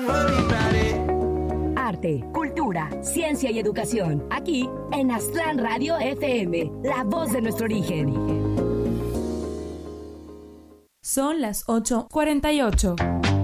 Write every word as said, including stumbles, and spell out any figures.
Arte, cultura, ciencia y educación. Aquí en Aztlán Radio F M, la voz de nuestro origen. Son las ocho cuarenta y ocho.